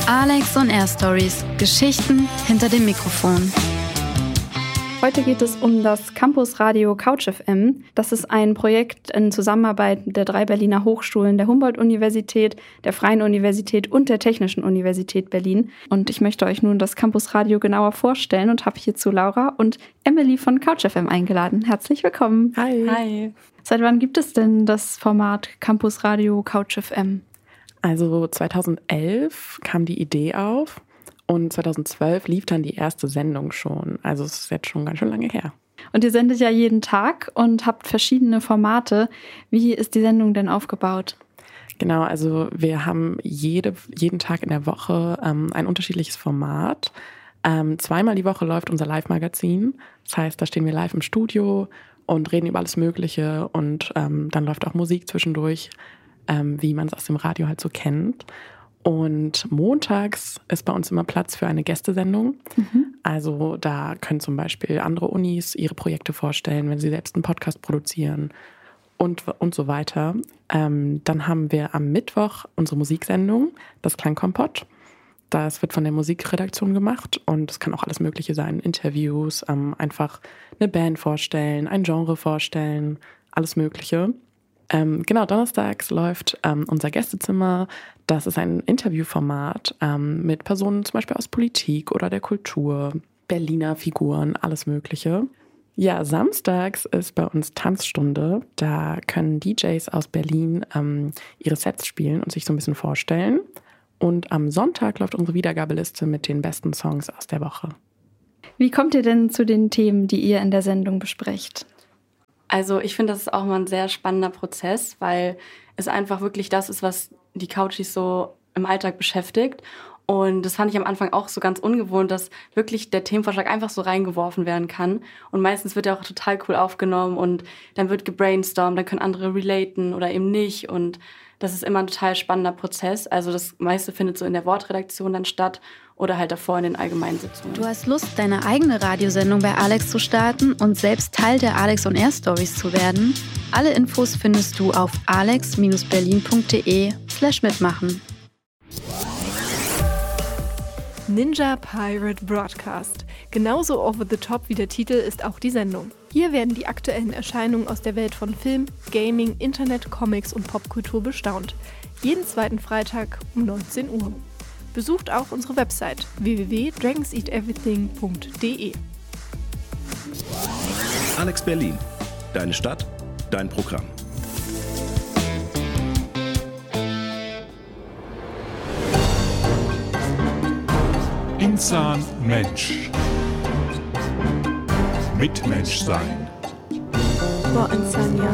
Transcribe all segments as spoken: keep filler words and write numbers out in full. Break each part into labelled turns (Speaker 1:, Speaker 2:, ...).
Speaker 1: Alex on Air Stories. Geschichten hinter dem Mikrofon.
Speaker 2: Heute geht es um das Campusradio Couch F M. Das ist ein Projekt in Zusammenarbeit der drei Berliner Hochschulen, der Humboldt-Universität, der Freien Universität und der Technischen Universität Berlin. Und ich möchte euch nun das Campusradio genauer vorstellen und habe hierzu Laura und Emily von Couch F M eingeladen. Herzlich willkommen.
Speaker 3: Hi.
Speaker 2: Hi. Seit wann gibt es denn das Format Campusradio Couch F M?
Speaker 3: Also zweitausendelf kam die Idee auf. Und zweitausendzwölf lief dann die erste Sendung schon. Also es ist jetzt schon ganz schön lange her.
Speaker 2: Und ihr sendet ja jeden Tag und habt verschiedene Formate. Wie ist die Sendung denn aufgebaut?
Speaker 3: Genau, also wir haben jede, jeden Tag in der Woche ähm, ein unterschiedliches Format. Ähm, zweimal die Woche läuft unser Live-Magazin. Das heißt, da stehen wir live im Studio und reden über alles Mögliche. Und ähm, dann läuft auch Musik zwischendurch, ähm, wie man es aus dem Radio halt so kennt. Und montags ist bei uns immer Platz für eine Gästesendung. Mhm. Also da können zum Beispiel andere Unis ihre Projekte vorstellen, wenn sie selbst einen Podcast produzieren und, und so weiter. Ähm, dann haben wir am Mittwoch unsere Musiksendung, das Klangkompott. Das wird von der Musikredaktion gemacht und es kann auch alles Mögliche sein. Interviews, ähm, einfach eine Band vorstellen, ein Genre vorstellen, alles Mögliche. Ähm, genau, donnerstags läuft ähm, unser Gästezimmer. Das ist ein Interviewformat ähm, mit Personen zum Beispiel aus Politik oder der Kultur, Berliner Figuren, alles Mögliche. Ja, samstags ist bei uns Tanzstunde. Da können D Js aus Berlin ähm, ihre Sets spielen und sich so ein bisschen vorstellen. Und am Sonntag läuft unsere Wiedergabeliste mit den besten Songs aus der Woche.
Speaker 2: Wie kommt ihr denn zu den Themen, die ihr in der Sendung besprecht?
Speaker 4: Also ich finde, das ist auch mal ein sehr spannender Prozess, weil es einfach wirklich das ist, was die Couchies so im Alltag beschäftigt. Und das fand ich am Anfang auch so ganz ungewohnt, dass wirklich der Themenvorschlag einfach so reingeworfen werden kann. Und meistens wird er auch total cool aufgenommen und dann wird gebrainstormt, dann können andere relaten oder eben nicht. Und das ist immer ein total spannender Prozess. Also das meiste findet so in der Wortredaktion dann statt oder halt davor in den Allgemeinsitzungen.
Speaker 1: Du hast Lust, deine eigene Radiosendung bei Alex zu starten und selbst Teil der Alex on Air Stories zu werden? Alle Infos findest du auf alex berlin punkt de slash mitmachen.
Speaker 5: Ninja Pirate Broadcast. Genauso over the top wie der Titel ist auch die Sendung. Hier werden die aktuellen Erscheinungen aus der Welt von Film, Gaming, Internet, Comics und Popkultur bestaunt. Jeden zweiten Freitag um neunzehn Uhr. Besucht auch unsere Website w w w punkt dragons eat everything punkt de.
Speaker 6: Alex Berlin. Deine Stadt, dein Programm.
Speaker 7: Insan Mensch. Mitmenschsein.
Speaker 5: Bo Insania.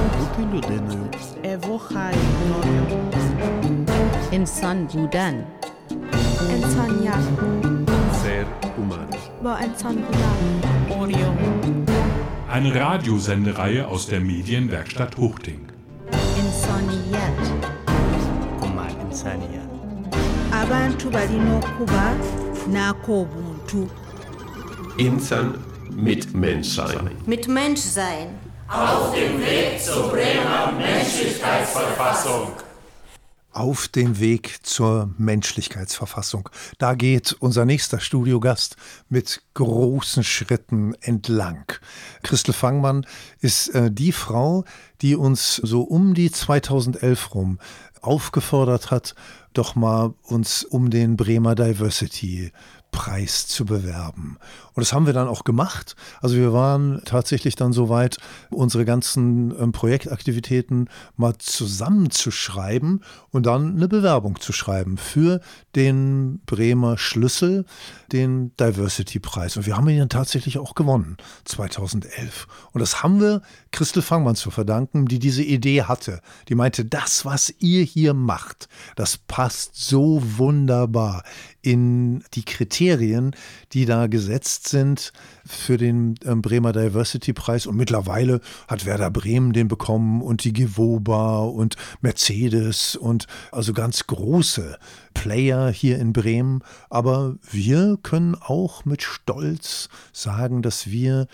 Speaker 8: Insan Budan.
Speaker 5: Insania.
Speaker 6: Ser human.
Speaker 5: Bo Insania.
Speaker 8: Orion.
Speaker 7: Eine Radiosendereihe aus der Medienwerkstatt Huchting.
Speaker 8: Insaniyat.
Speaker 9: Kuma Insania.
Speaker 10: Abantu balina okuba n'ak'obuntu.
Speaker 6: Insan mit Menschsein.
Speaker 10: Mit Menschsein.
Speaker 11: Auf dem Weg zur Bremer Menschlichkeitsverfassung.
Speaker 12: Auf dem Weg zur Menschlichkeitsverfassung. Da geht unser nächster Studiogast mit großen Schritten entlang. Christel Fangmann ist äh, die Frau, die uns so um die zweitausendelf rum aufgefordert hat, doch mal uns um den Bremer Diversity Preis zu bewerben. Und das haben wir dann auch gemacht. Also wir waren tatsächlich dann so weit, unsere ganzen ähm, Projektaktivitäten mal zusammenzuschreiben und dann eine Bewerbung zu schreiben für den Bremer Schlüssel, den Diversity-Preis. Und wir haben ihn dann tatsächlich auch gewonnen, zweitausendelf. Und das haben wir Christel Fangmann zu verdanken, die diese Idee hatte. Die meinte, das, was ihr hier macht, das passt so wunderbar in die Kriterien, die da gesetzt sind für den ähm, Bremer Diversity-Preis. Und mittlerweile hat Werder Bremen den bekommen und die Gewoba und Mercedes und also ganz große Player hier in Bremen. Aber wir können auch mit Stolz sagen, dass wir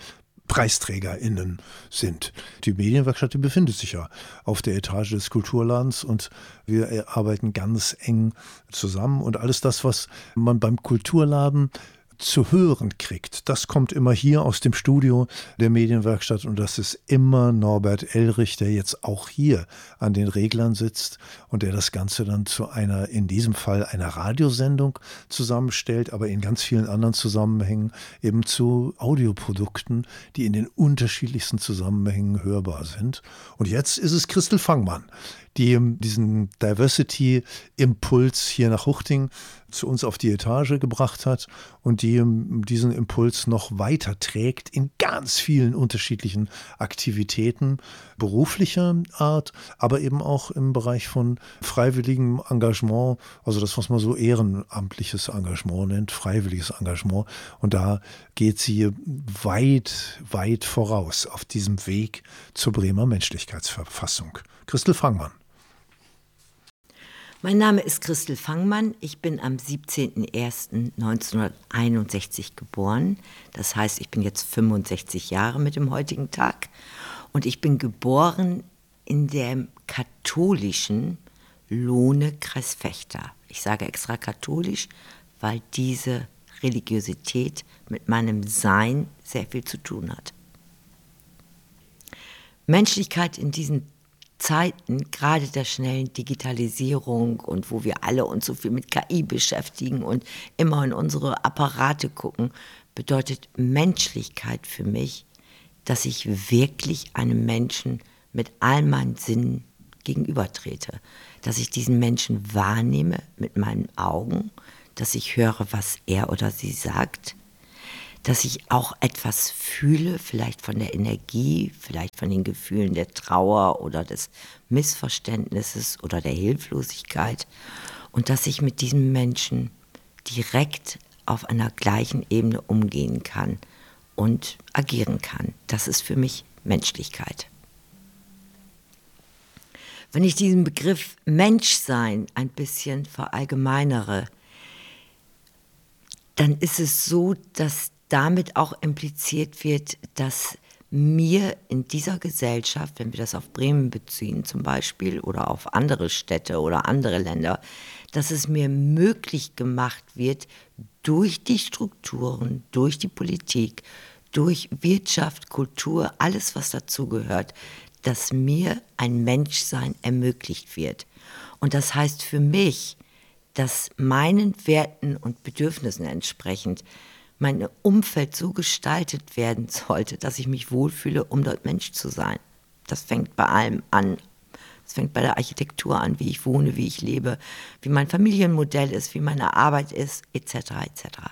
Speaker 12: PreisträgerInnen sind. Die Medienwerkstatt, die befindet sich ja auf der Etage des Kulturladens und wir arbeiten ganz eng zusammen. Und alles das, was man beim Kulturladen zu hören kriegt, das kommt immer hier aus dem Studio der Medienwerkstatt und das ist immer Norbert Elrich, der jetzt auch hier an den Reglern sitzt und der das Ganze dann zu einer, in diesem Fall einer Radiosendung zusammenstellt, aber in ganz vielen anderen Zusammenhängen eben zu Audioprodukten, die in den unterschiedlichsten Zusammenhängen hörbar sind. Und jetzt ist es Christel Fangmann, die diesen Diversity-Impuls hier nach Huchting zu uns auf die Etage gebracht hat und die diesen Impuls noch weiter trägt in ganz vielen unterschiedlichen Aktivitäten beruflicher Art, aber eben auch im Bereich von freiwilligem Engagement, also das, was man so ehrenamtliches Engagement nennt, freiwilliges Engagement. Und da geht sie weit, weit voraus auf diesem Weg zur Bremer Menschlichkeitsverfassung. Christel Fangmann.
Speaker 8: Mein Name ist Christel Fangmann. Ich bin am siebzehnten ersten neunzehnhunderteinundsechzig geboren. Das heißt, ich bin jetzt fünfundsechzig Jahre mit dem heutigen Tag. Und ich bin geboren in dem katholischen Lohne-Kreis Vechta. Ich sage extra katholisch, weil diese Religiosität mit meinem Sein sehr viel zu tun hat. Menschlichkeit in diesen Zeiten, gerade der schnellen Digitalisierung und wo wir alle uns so viel mit K I beschäftigen und immer in unsere Apparate gucken, bedeutet Menschlichkeit für mich, dass ich wirklich einem Menschen mit all meinen Sinnen gegenübertrete. Dass ich diesen Menschen wahrnehme mit meinen Augen, dass ich höre, was er oder sie sagt, dass ich auch etwas fühle, vielleicht von der Energie, vielleicht von den Gefühlen der Trauer oder des Missverständnisses oder der Hilflosigkeit und dass ich mit diesem Menschen direkt auf einer gleichen Ebene umgehen kann und agieren kann. Das ist für mich Menschlichkeit. Wenn ich diesen Begriff Menschsein ein bisschen verallgemeinere, dann ist es so, dass damit auch impliziert wird, dass mir in dieser Gesellschaft, wenn wir das auf Bremen beziehen zum Beispiel oder auf andere Städte oder andere Länder, dass es mir möglich gemacht wird, durch die Strukturen, durch die Politik, durch Wirtschaft, Kultur, alles was dazugehört, dass mir ein Menschsein ermöglicht wird. Und das heißt für mich, dass meinen Werten und Bedürfnissen entsprechend mein Umfeld so gestaltet werden sollte, dass ich mich wohlfühle, um dort Mensch zu sein. Das fängt bei allem an. Das fängt bei der Architektur an, wie ich wohne, wie ich lebe, wie mein Familienmodell ist, wie meine Arbeit ist, et cetera et cetera.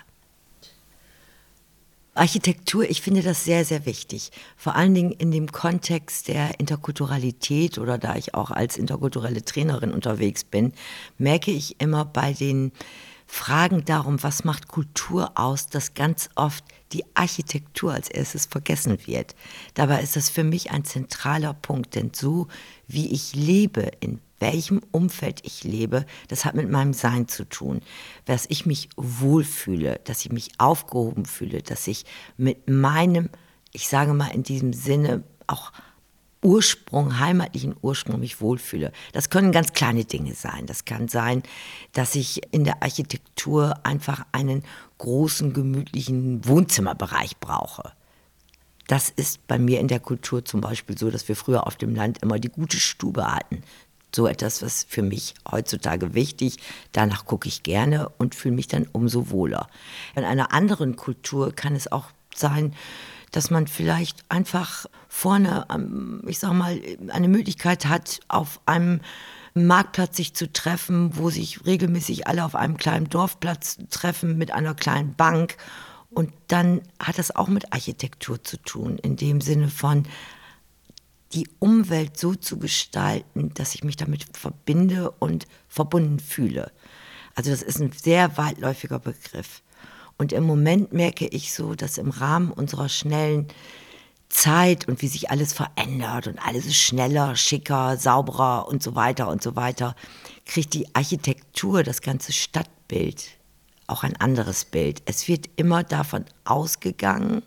Speaker 8: Architektur, ich finde das sehr, sehr wichtig. Vor allen Dingen in dem Kontext der Interkulturalität oder da ich auch als interkulturelle Trainerin unterwegs bin, merke ich immer bei den Fragen darum, was macht Kultur aus, dass ganz oft die Architektur als erstes vergessen wird. Dabei ist das für mich ein zentraler Punkt, denn so wie ich lebe, in welchem Umfeld ich lebe, das hat mit meinem Sein zu tun. Dass ich mich wohlfühle, dass ich mich aufgehoben fühle, dass ich mit meinem, ich sage mal in diesem Sinne auch Ursprung, heimatlichen Ursprung mich wohlfühle. Das können ganz kleine Dinge sein. Das kann sein, dass ich in der Architektur einfach einen großen, gemütlichen Wohnzimmerbereich brauche. Das ist bei mir in der Kultur zum Beispiel so, dass wir früher auf dem Land immer die gute Stube hatten. So etwas, was für mich heutzutage wichtig. Danach gucke ich gerne und fühle mich dann umso wohler. In einer anderen Kultur kann es auch sein, dass man vielleicht einfach vorne, ich sag mal, eine Möglichkeit hat, auf einem Marktplatz sich zu treffen, wo sich regelmäßig alle auf einem kleinen Dorfplatz treffen mit einer kleinen Bank. Und dann hat das auch mit Architektur zu tun, in dem Sinne von die Umwelt so zu gestalten, dass ich mich damit verbinde und verbunden fühle. Also das ist ein sehr weitläufiger Begriff. Und im Moment merke ich so, dass im Rahmen unserer schnellen Zeit und wie sich alles verändert und alles ist schneller, schicker, sauberer und so weiter und so weiter, kriegt die Architektur, das ganze Stadtbild, auch ein anderes Bild. Es wird immer davon ausgegangen,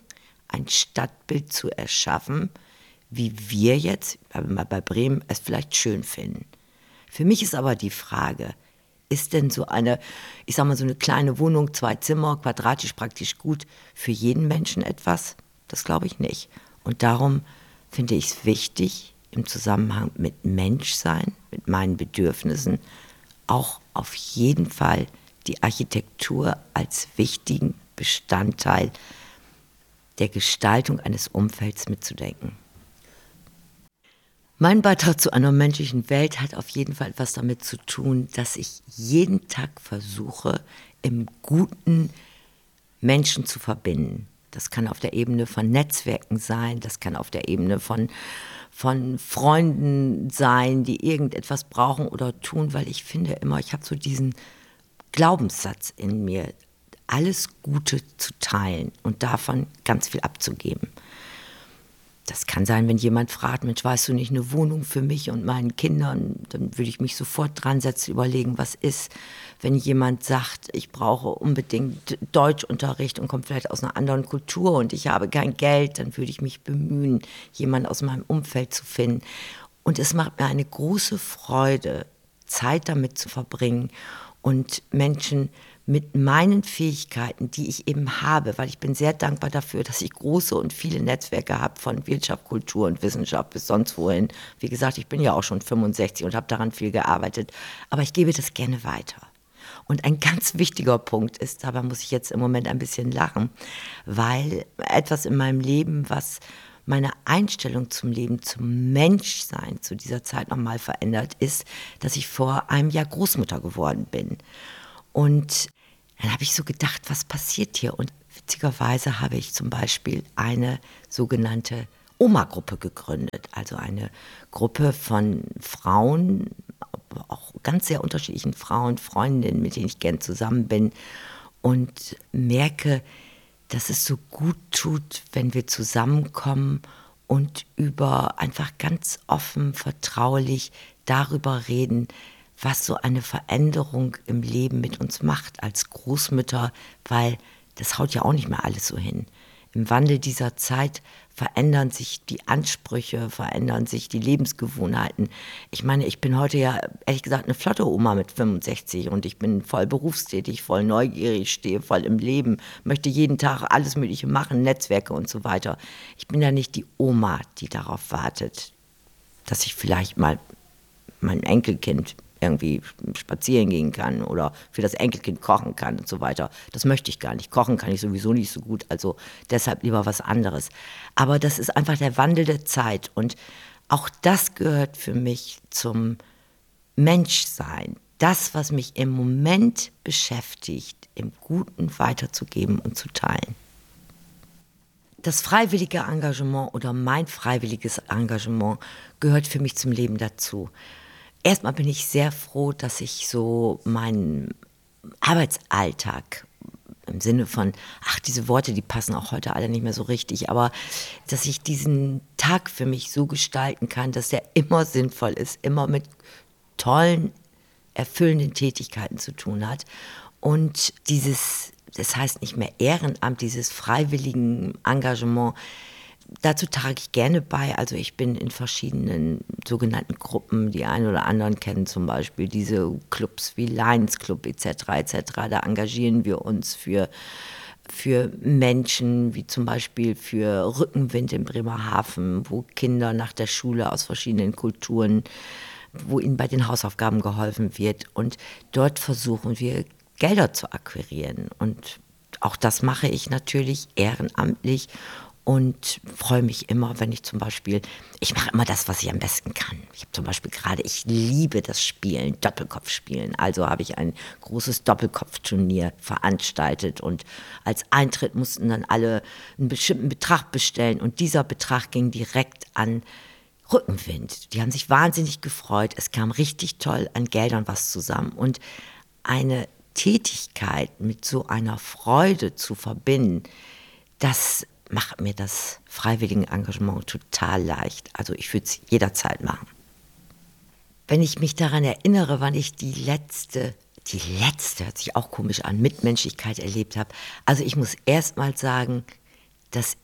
Speaker 8: ein Stadtbild zu erschaffen, wie wir jetzt, bleiben wir mal bei Bremen, es vielleicht schön finden. Für mich ist aber die Frage, ist denn so eine, ich sag mal so eine kleine Wohnung, zwei Zimmer, quadratisch praktisch gut, für jeden Menschen etwas? Das glaube ich nicht. Und darum finde ich es wichtig, im Zusammenhang mit Menschsein, mit meinen Bedürfnissen, auch auf jeden Fall die Architektur als wichtigen Bestandteil der Gestaltung eines Umfelds mitzudenken. Mein Beitrag zu einer menschlichen Welt hat auf jeden Fall etwas damit zu tun, dass ich jeden Tag versuche, im Guten Menschen zu verbinden. Das kann auf der Ebene von Netzwerken sein, das kann auf der Ebene von, von Freunden sein, die irgendetwas brauchen oder tun, weil ich finde immer, ich habe so diesen Glaubenssatz in mir, alles Gute zu teilen und davon ganz viel abzugeben. Das kann sein, wenn jemand fragt, Mensch, weißt du nicht eine Wohnung für mich und meinen Kindern, dann würde ich mich sofort dran setzen, überlegen, was ist. Wenn jemand sagt, ich brauche unbedingt Deutschunterricht und kommt vielleicht aus einer anderen Kultur und ich habe kein Geld, dann würde ich mich bemühen, jemanden aus meinem Umfeld zu finden. Und es macht mir eine große Freude, Zeit damit zu verbringen und Menschen mit meinen Fähigkeiten, die ich eben habe, weil ich bin sehr dankbar dafür, dass ich große und viele Netzwerke habe, von Wirtschaft, Kultur und Wissenschaft bis sonst wohin. Wie gesagt, ich bin ja auch schon fünfundsechzig und habe daran viel gearbeitet, aber ich gebe das gerne weiter. Und ein ganz wichtiger Punkt ist, dabei muss ich jetzt im Moment ein bisschen lachen, weil etwas in meinem Leben, was meine Einstellung zum Leben, zum Menschsein zu dieser Zeit nochmal verändert, ist, dass ich vor einem Jahr Großmutter geworden bin. Und dann habe ich so gedacht, was passiert hier? Und witzigerweise habe ich zum Beispiel eine sogenannte Oma-Gruppe gegründet. Also eine Gruppe von Frauen, auch ganz sehr unterschiedlichen Frauen, Freundinnen, mit denen ich gern zusammen bin. Und merke, dass es so gut tut, wenn wir zusammenkommen und über einfach ganz offen, vertraulich darüber reden, was so eine Veränderung im Leben mit uns macht als Großmütter, weil das haut ja auch nicht mehr alles so hin. Im Wandel dieser Zeit verändern sich die Ansprüche, verändern sich die Lebensgewohnheiten. Ich meine, ich bin heute ja, ehrlich gesagt, eine flotte Oma mit fünfundsechzig und ich bin voll berufstätig, voll neugierig, stehe voll im Leben, möchte jeden Tag alles Mögliche machen, Netzwerke und so weiter. Ich bin ja nicht die Oma, die darauf wartet, dass ich vielleicht mal mein Enkelkind irgendwie spazieren gehen kann oder für das Enkelkind kochen kann und so weiter. Das möchte ich gar nicht. Kochen kann ich sowieso nicht so gut, also deshalb lieber was anderes. Aber das ist einfach der Wandel der Zeit und auch das gehört für mich zum Menschsein. Das, was mich im Moment beschäftigt, im Guten weiterzugeben und zu teilen. Das freiwillige Engagement oder mein freiwilliges Engagement gehört für mich zum Leben dazu. Erstmal bin ich sehr froh, dass ich so meinen Arbeitsalltag im Sinne von, ach, diese Worte, die passen auch heute alle nicht mehr so richtig, aber dass ich diesen Tag für mich so gestalten kann, dass der immer sinnvoll ist, immer mit tollen, erfüllenden Tätigkeiten zu tun hat. Und dieses, das heißt nicht mehr Ehrenamt, dieses freiwilligen Engagement, dazu trage ich gerne bei, also ich bin in verschiedenen sogenannten Gruppen, die einen oder anderen kennen zum Beispiel diese Clubs wie Lions Club et cetera et cetera. Da engagieren wir uns für, für Menschen, wie zum Beispiel für Rückenwind in Bremerhaven, wo Kinder nach der Schule aus verschiedenen Kulturen, wo ihnen bei den Hausaufgaben geholfen wird. Und dort versuchen wir Gelder zu akquirieren. Und auch das mache ich natürlich ehrenamtlich. Und freue mich immer, wenn ich zum Beispiel, ich mache immer das, was ich am besten kann. Ich habe zum Beispiel gerade, ich liebe das Spielen, Doppelkopfspielen. Also habe ich ein großes Doppelkopfturnier veranstaltet und als Eintritt mussten dann alle einen bestimmten Betrag bestellen und dieser Betrag ging direkt an Rückenwind. Die haben sich wahnsinnig gefreut. Es kam richtig toll an Geldern was zusammen und eine Tätigkeit mit so einer Freude zu verbinden, das macht mir das freiwillige Engagement total leicht. Also ich würde es jederzeit machen. Wenn ich mich daran erinnere, wann ich die letzte, die letzte, hört sich auch komisch an, Mitmenschlichkeit erlebt habe. Also ich muss erst mal sagen, dass ich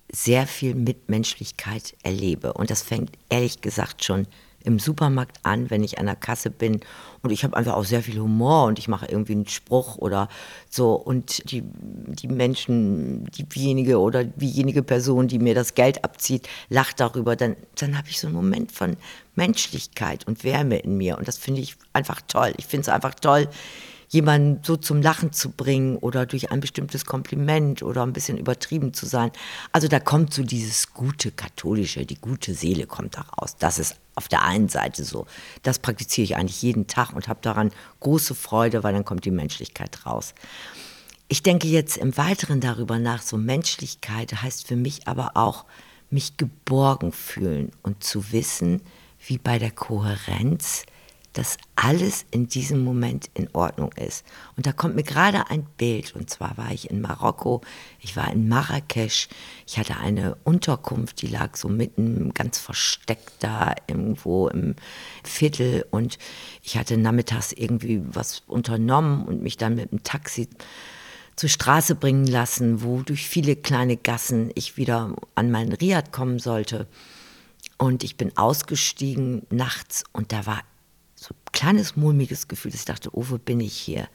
Speaker 8: sehr viel Mitmenschlichkeit erlebe. Und das fängt ehrlich gesagt schon im Supermarkt an, wenn ich an der Kasse bin. Und ich habe einfach auch sehr viel Humor und ich mache irgendwie einen Spruch oder so. Und die, die Menschen, diejenige oder diejenige Person, die mir das Geld abzieht, lacht darüber. Dann, dann habe ich so einen Moment von Menschlichkeit und Wärme in mir. Und das finde ich einfach toll. Ich finde es einfach toll, jemanden so zum Lachen zu bringen oder durch ein bestimmtes Kompliment oder ein bisschen übertrieben zu sein. Also da kommt so dieses gute Katholische, die gute Seele kommt da raus. Das ist auf der einen Seite so. Das praktiziere ich eigentlich jeden Tag und habe daran große Freude, weil dann kommt die Menschlichkeit raus. Ich denke jetzt im Weiteren darüber nach, so Menschlichkeit heißt für mich aber auch, mich geborgen fühlen und zu wissen, wie bei der Kohärenz, dass alles in diesem Moment in Ordnung ist. Und da kommt mir gerade ein Bild, und zwar war ich in Marokko, ich war in Marrakesch, ich hatte eine Unterkunft, die lag so mitten ganz versteckt da irgendwo im Viertel und ich hatte nachmittags irgendwie was unternommen und mich dann mit dem Taxi zur Straße bringen lassen, wo durch viele kleine Gassen ich wieder an meinen Riad kommen sollte. Und ich bin ausgestiegen nachts und da war so ein kleines mulmiges Gefühl, dass ich dachte, oh, wo bin ich hier?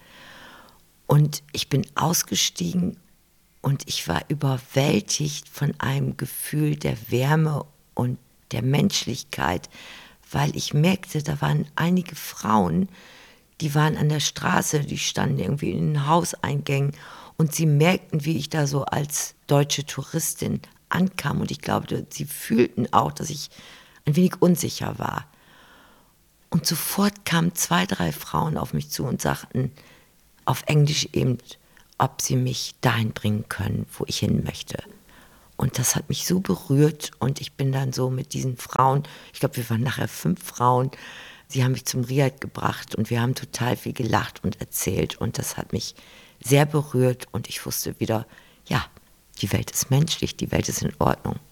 Speaker 8: Und ich bin ausgestiegen und ich war überwältigt von einem Gefühl der Wärme und der Menschlichkeit, weil ich merkte, da waren einige Frauen, die waren an der Straße, die standen irgendwie in den Hauseingängen und sie merkten, wie ich da so als deutsche Touristin ankam und ich glaube, sie fühlten auch, dass ich ein wenig unsicher war. Und sofort kamen zwei, drei Frauen auf mich zu und sagten auf Englisch eben, ob sie mich dahin bringen können, wo ich hin möchte. Und das hat mich so berührt und ich bin dann so mit diesen Frauen, ich glaube, wir waren nachher fünf Frauen, sie haben mich zum Riad gebracht und wir haben total viel gelacht und erzählt und das hat mich sehr berührt und ich wusste wieder, ja, die Welt ist menschlich, die Welt ist in Ordnung.